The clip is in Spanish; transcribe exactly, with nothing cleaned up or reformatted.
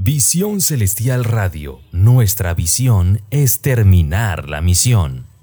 Visión Celestial Radio, nuestra visión es terminar la misión.